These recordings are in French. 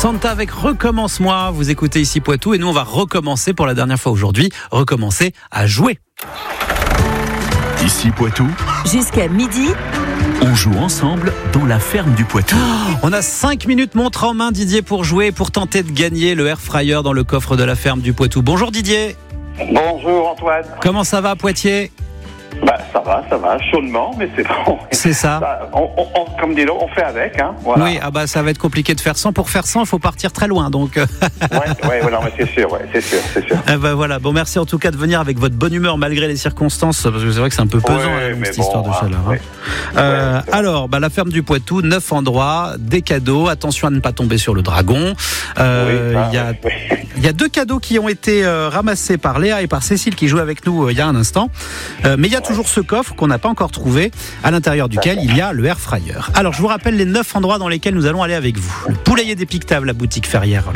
Santa avec Recommence-moi. Vous écoutez ici Poitou et nous on va recommencer pour la dernière fois aujourd'hui. Recommencer à jouer. Ici Poitou, Jusqu'à midi, on joue ensemble dans la ferme du Poitou. On a 5 minutes montre en main Didier pour jouer et pour tenter de gagner le air fryer dans le coffre de la ferme du Poitou. Bonjour Didier. Bonjour Antoine. Comment ça va Poitiers ? Ça va, chaudement, mais c'est bon. C'est ça. Comme dit l'autre, on fait avec, hein. Voilà. Oui, ça va être compliqué de faire 100. Pour faire 100, il faut partir très loin, donc. Ouais, non, mais c'est sûr. Voilà. Bon, merci en tout cas de venir avec votre bonne humeur malgré les circonstances, parce que c'est vrai que c'est un peu pesant cette histoire de chaleur. Alors, la ferme du Poitou, 9 endroits, des cadeaux. Attention à ne pas tomber sur le dragon. Il y a 2 cadeaux qui ont été ramassés par Léa et par Cécile qui jouent avec nous il y a un instant. Mais il y a toujours ce coffre qu'on n'a pas encore trouvé, à l'intérieur duquel il y a le air fryer. Alors, je vous rappelle les 9 endroits dans lesquels nous allons aller avec vous. Le poulailler des Pictaves, la boutique fermière.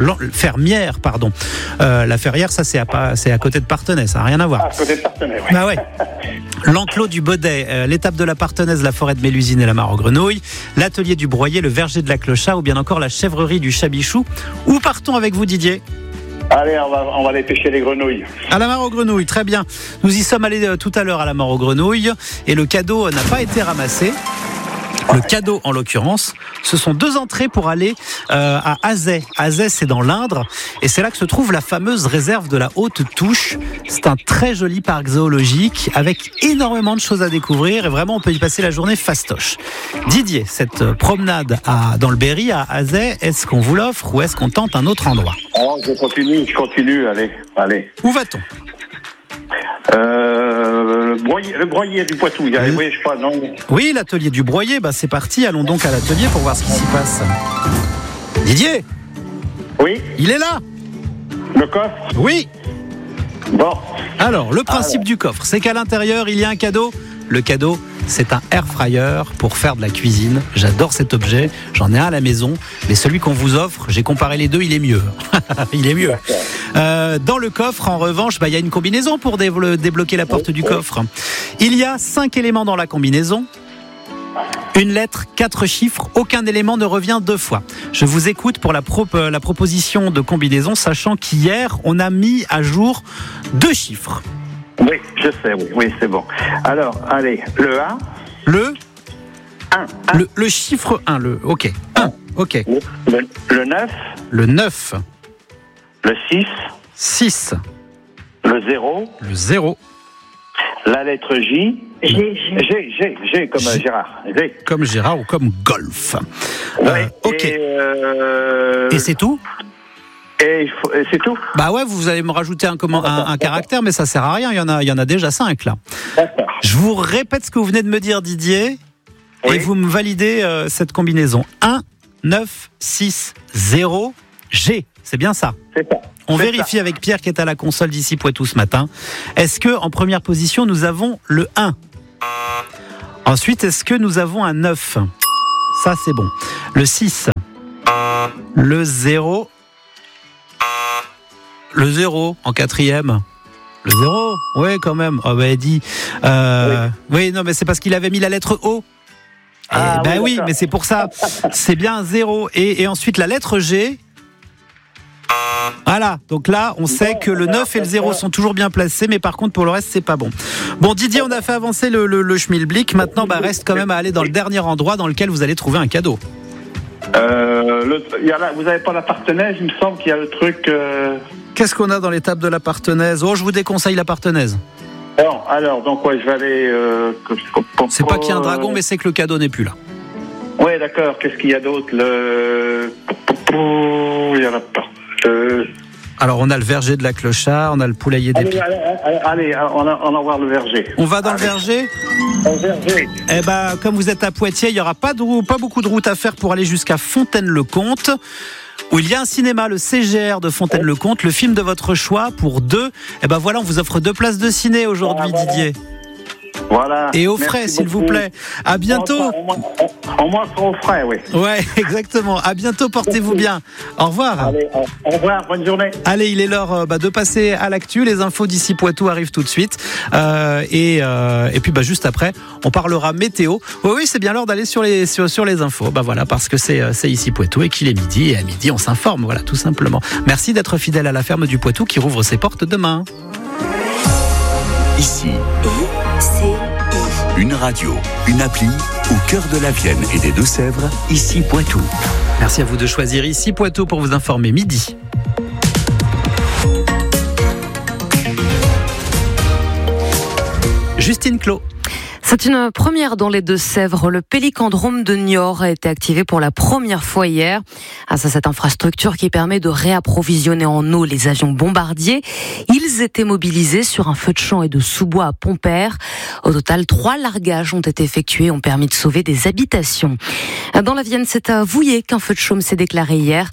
La ferrière, ça c'est à côté de Partenay, ça n'a rien à voir. À côté de Partenay, oui. Ah ouais. L'enclos du Baudet, l'étape de la Partenaise, la forêt de Mélusine et la mare aux grenouilles, l'atelier du Broyer, le verger de la Clocha ou bien encore la chèvrerie du Chabichou. Où partons avec vous Didier ? Allez, on va aller pêcher les grenouilles. À la mare aux grenouilles, très bien. Nous y sommes allés tout à l'heure à la mare aux grenouilles et le cadeau n'a pas été ramassé. Le cadeau, en l'occurrence, ce sont 2 entrées pour aller à Azay. Azay, c'est dans l'Indre, et c'est là que se trouve la fameuse réserve de la Haute Touche. C'est un très joli parc zoologique avec énormément de choses à découvrir, et vraiment, on peut y passer la journée fastoche. Didier, cette promenade dans le Berry, à Azay, est-ce qu'on vous l'offre ou est-ce qu'on tente un autre endroit ? Oh, je continue, allez. Où va-t-on ? Le broyer du Poitou, je crois, non ? Oui, l'atelier du Broyer, c'est parti, allons donc à l'atelier pour voir ce qui s'y passe. Didier ? Oui ? Il est là ? Le coffre ? Oui. Bon. Alors, le principe du coffre, c'est qu'à l'intérieur, il y a un cadeau. Le cadeau, c'est un air fryer pour faire de la cuisine. J'adore cet objet, j'en ai un à la maison, mais celui qu'on vous offre, j'ai comparé les deux, il est mieux. Il est mieux. Dans le coffre, en revanche, il y a une combinaison pour débloquer la porte du coffre. Il y a 5 éléments dans la combinaison. Une lettre, 4 chiffres, aucun élément ne revient 2 fois. Je vous écoute pour la proposition de combinaison, sachant qu'hier, on a mis à jour 2 chiffres. Oui, je sais, oui, c'est bon. Alors, allez, le 1. Le 1. Le chiffre 1, ok. 1, ok. Le 9. Le 9. Le 6. 6. Le 0. Le 0. La lettre J. G comme Gérard. G. Comme Gérard ou comme golf. Ok. Et c'est tout ? Et c'est tout ? Vous allez me rajouter un caractère, mais ça sert à rien. Il y en a déjà 5 là. D'accord. Je vous répète ce que vous venez de me dire, Didier, et vous me validez cette combinaison. 1, 9, 6, 0, G. C'est bien ça ? C'est ça. On vérifie avec Pierre qui est à la console d'ici Poitou ce matin. Est-ce que en première position nous avons le 1 ? Ensuite, est-ce que nous avons un 9 ? Ça c'est bon. Le 6. Le 0. Le 0 en 4e. Le 0 ? Oui, quand même. Dit. Oui, non, mais c'est parce qu'il avait mis la lettre O. Oui, mais c'est pour ça. C'est bien 0. Et ensuite, la lettre G. Voilà, donc là, on sait que le 9 et le 0 sont toujours bien placés, mais par contre, pour le reste, c'est pas bon. Bon, Didier, on a fait avancer le schmilblick. Maintenant, reste quand même à aller dans le dernier endroit dans lequel vous allez trouver un cadeau. Vous n'avez pas la Partenaise, il me semble qu'il y a le truc... Qu'est-ce qu'on a dans l'étape de la Partenaise ? Oh, je vous déconseille la Partenaise. Bon, alors, donc je vais aller... c'est pas qu'il y a un dragon, mais c'est que le cadeau n'est plus là. Oui, d'accord. Qu'est-ce qu'il y a d'autre ? Il y en a pas. Alors, on a le verger de la Clochard, on a le poulailler des Pictaves. Allez, on va voir le verger. On va dans le verger ? Le verger. Comme vous êtes à Poitiers, il n'y aura pas beaucoup de route à faire pour aller jusqu'à Fontaine-le-Comte, où il y a un cinéma, le CGR de Fontaine-le-Comte, le film de votre choix pour 2. On vous offre 2 places de ciné aujourd'hui, Didier. Voilà. Et au Merci frais, s'il beaucoup. vous plaît. À bientôt. Au moins, au frais, oui. Ouais, exactement. À bientôt, portez-vous bien. Au revoir. Allez, au revoir, bonne journée. Allez, il est l'heure de passer à l'actu. Les infos d'ici Poitou arrivent tout de suite. Et puis juste après, on parlera météo. Oui, c'est bien l'heure d'aller sur les infos. Voilà, parce que c'est ici Poitou et qu'il est midi. Et à midi, on s'informe. Voilà, tout simplement. Merci d'être fidèle à la ferme du Poitou qui rouvre ses portes demain. Ici, une radio, une appli au cœur de la Vienne et des Deux-Sèvres, ici Poitou. Merci à vous de choisir ici Poitou pour vous informer midi. Justine Clos. C'est une première dans les Deux-Sèvres. Le pélicandrome de Niort a été activé pour la première fois hier. C'est cette infrastructure qui permet de réapprovisionner en eau les avions bombardiers. Ils étaient mobilisés sur un feu de champ et de sous-bois à Pompère. Au total, 3 largages ont été effectués et ont permis de sauver des habitations. Dans la Vienne, c'est à Vouillé qu'un feu de chaume s'est déclaré hier.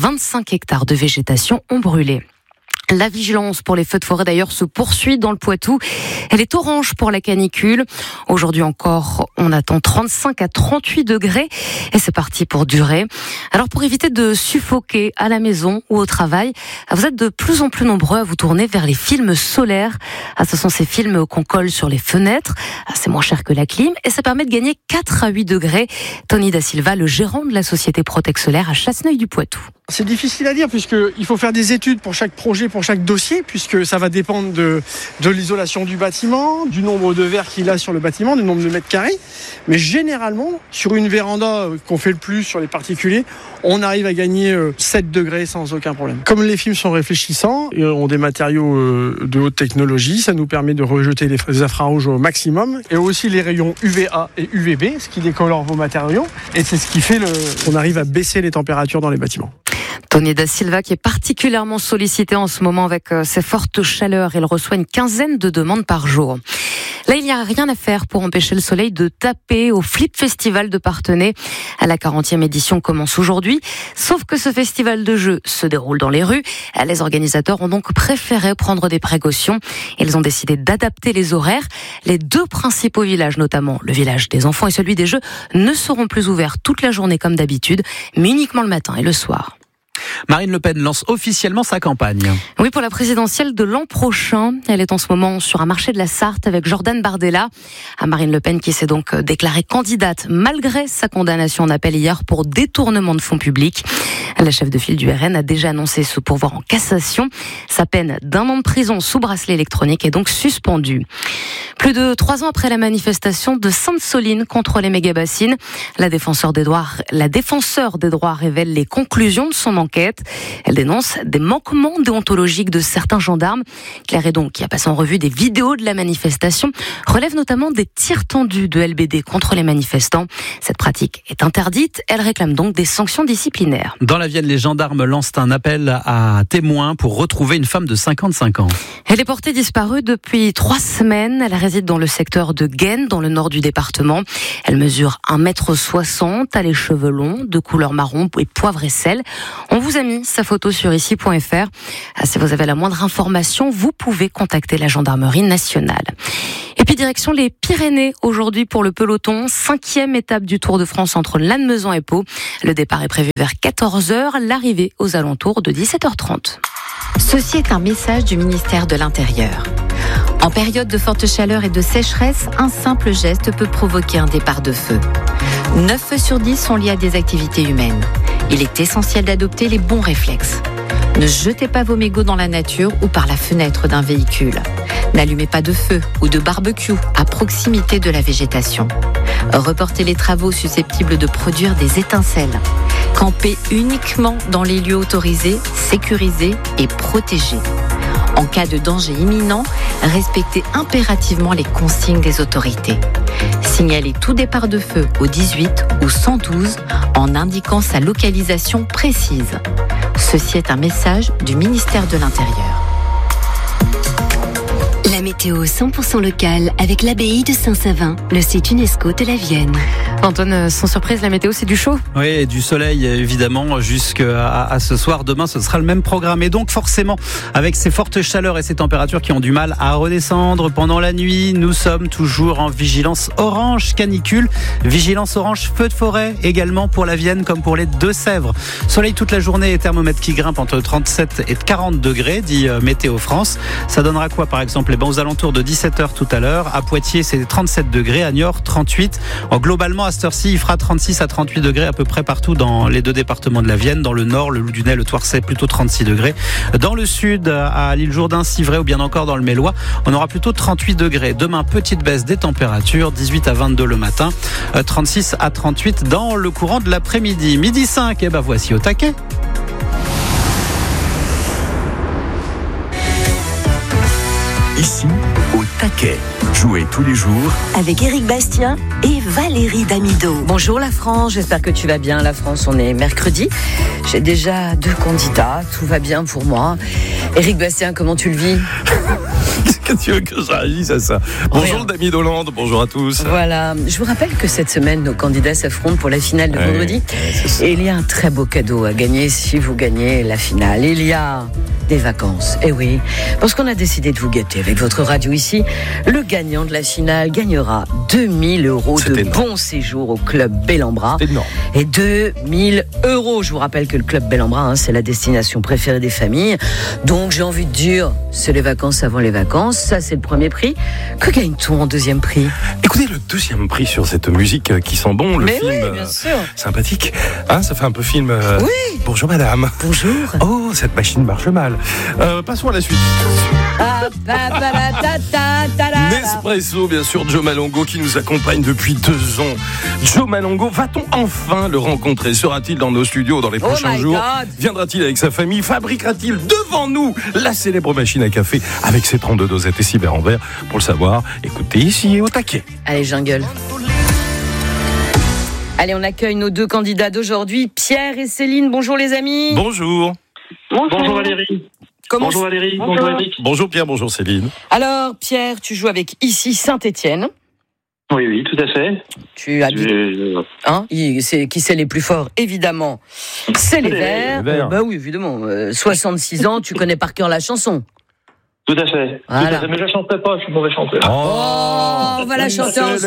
25 hectares de végétation ont brûlé. La vigilance pour les feux de forêt d'ailleurs se poursuit dans le Poitou. Elle est orange pour la canicule. Aujourd'hui encore, on attend 35 à 38 degrés et c'est parti pour durer. Alors pour éviter de suffoquer à la maison ou au travail, vous êtes de plus en plus nombreux à vous tourner vers les films solaires. Ce sont ces films qu'on colle sur les fenêtres. C'est moins cher que la clim et ça permet de gagner 4 à 8 degrés. Tony Da Silva, le gérant de la société Protex Solaire à Chasseneuil-du-Poitou. C'est difficile à dire puisqu'il faut faire des études pour chaque projet, pour chaque dossier, puisque ça va dépendre de l'isolation du bâtiment, du nombre de verres qu'il a sur le bâtiment, du nombre de mètres carrés. Mais généralement, sur une véranda qu'on fait le plus sur les particuliers, on arrive à gagner 7 degrés sans aucun problème. Comme les films sont réfléchissants et ont des matériaux de haute technologie, ça nous permet de rejeter les infrarouges au maximum et aussi les rayons UVA et UVB, ce qui décolore vos matériaux. Et c'est ce qui fait qu'on arrive à baisser les températures dans les bâtiments. Tony Da Silva qui est particulièrement sollicité en ce moment avec ses fortes chaleurs. Il reçoit une quinzaine de demandes par jour. Là, il n'y a rien à faire pour empêcher le soleil de taper au Flip Festival de Parthenay. La 40e édition commence aujourd'hui. Sauf que ce festival de jeux se déroule dans les rues. Les organisateurs ont donc préféré prendre des précautions. Ils ont décidé d'adapter les horaires. Les 2 principaux villages, notamment le village des enfants et celui des jeux, ne seront plus ouverts toute la journée comme d'habitude, mais uniquement le matin et le soir. Marine Le Pen lance officiellement sa campagne. Oui, pour la présidentielle de l'an prochain. Elle est en ce moment sur un marché de la Sarthe avec Jordan Bardella. Marine Le Pen qui s'est donc déclarée candidate malgré sa condamnation en appel hier pour détournement de fonds publics. La chef de file du RN a déjà annoncé ce pourvoi en cassation. Sa peine d'1 an de prison sous bracelet électronique est donc suspendue. Plus de 3 ans après la manifestation de Sainte-Soline contre les méga-bassines, la défenseur des droits révèle les conclusions de son enquête. Elle dénonce des manquements déontologiques de certains gendarmes. Claire Hédon, qui a passé en revue des vidéos de la manifestation, relève notamment des tirs tendus de LBD contre les manifestants. Cette pratique est interdite. Elle réclame donc des sanctions disciplinaires. Dans la Vienne, les gendarmes lancent un appel à témoins pour retrouver une femme de 55 ans. Elle est portée disparue depuis 3 semaines. Elle réside dans le secteur de Guesnes, dans le nord du département. Elle mesure 1,60 m, a les cheveux longs, de couleur marron et poivre et sel. On vous a mis sa photo sur ici.fr. Si vous avez la moindre information, vous pouvez contacter la gendarmerie nationale. Et puis direction les Pyrénées aujourd'hui pour le peloton. 5e étape du Tour de France entre Lannemezan et Pau. Le départ est prévu vers 14h, l'arrivée aux alentours de 17h30. Ceci est un message du ministère de l'Intérieur. En période de forte chaleur et de sécheresse, un simple geste peut provoquer un départ de feu. 9 feux sur 10 sont liés à des activités humaines. Il est essentiel d'adopter les bons réflexes. Ne jetez pas vos mégots dans la nature ou par la fenêtre d'un véhicule. N'allumez pas de feu ou de barbecue à proximité de la végétation. Reportez les travaux susceptibles de produire des étincelles. Campez uniquement dans les lieux autorisés, sécurisés et protégés. En cas de danger imminent, respectez impérativement les consignes des autorités. Signalez tout départ de feu au 18 ou 112 en indiquant sa localisation précise. Ceci est un message du ministère de l'Intérieur. La météo. météo 100% locale avec l'abbaye de Saint-Savin, le site UNESCO de la Vienne. Antoine, sans surprise, la météo, c'est du chaud? Oui, et du soleil, évidemment, jusqu'à ce soir. Demain, ce sera le même programme. Et donc, forcément, avec ces fortes chaleurs et ces températures qui ont du mal à redescendre pendant la nuit, nous sommes toujours en vigilance orange canicule. Vigilance orange feu de forêt également pour la Vienne comme pour les Deux-Sèvres. Soleil toute la journée et thermomètre qui grimpe entre 37 et 40 degrés, dit Météo France. Ça donnera quoi, par exemple? Aux alentours de 17h tout à l'heure. À Poitiers, c'est 37 degrés. À Niort, 38. Globalement, à cette heure-ci, il fera 36 à 38 degrés à peu près partout dans les deux départements de la Vienne. Dans le nord, le Loudunais, le Thouarcet, plutôt 36 degrés. Dans le sud, à l'île Jourdain, Civray ou bien encore dans le Mélois, on aura plutôt 38 degrés. Demain, petite baisse des températures, 18 à 22 le matin, 36 à 38 dans le courant de l'après-midi. Midi 5, et voici au taquet. Ici, au taquet. Jouez tous les jours avec Éric Bastien et Valérie Damido. Bonjour la France, j'espère que tu vas bien. La France, on est mercredi. J'ai déjà 2 candidats, tout va bien pour moi. Éric Bastien, comment tu le vis? Qu'est-ce que tu veux que je réagisse à ça? Bonjour Dami d'Hollande, bonjour à tous. Voilà, je vous rappelle que cette semaine, nos candidats s'affrontent pour la finale de vendredi. Et il y a un très beau cadeau à gagner si vous gagnez la finale. Il y a des vacances, eh oui, parce qu'on a décidé de vous gâter avec votre radio ici. Le gagnant de la finale gagnera 2000 € de bon séjour au club Bellambra. C'est énorme. Et 2000 €. Je vous rappelle que le club Bellambra, c'est la destination préférée des familles. Donc j'ai envie de dire, c'est les vacances avant les vacances. Ça, c'est le premier prix. Que gagne-t-on en deuxième prix? Écoutez, le deuxième prix sur cette musique qui sent bon, le film oui, bien sûr. Sympathique. Hein, ça fait un peu film. Oui. Bonjour madame. Bonjour. Oh, cette machine marche mal. Passons à la suite. Nespresso, bien sûr, Joe Malongo qui nous accompagne depuis 2 ans. Joe Malongo, va-t-on enfin le rencontrer? Sera-t-il dans nos studios dans les prochains jours? Viendra-t-il avec sa famille? Fabriquera-t-il devant nous la célèbre machine à café avec ses 32 dosettes et 6 verres en verre? Pour le savoir, écoutez ici au taquet. Allez, jungle. Allez, on accueille nos 2 candidats d'aujourd'hui, Pierre et Céline. Bonjour les amis. Bonjour. Bonjour Valérie. Bonjour Valérie. Bonjour Eric. Bonjour Pierre, bonjour Céline. Alors Pierre, tu joues avec ici Saint-Étienne. Oui, tout à fait. Tu habites. Qui c'est les plus forts? Évidemment, c'est les Verts. Bah oui, évidemment. 66 ans, tu connais par cœur la chanson. Tout à fait. Voilà. Tout à fait. Mais je ne chanterai pas, je suis mauvais chanteur. On va la chanter ensemble.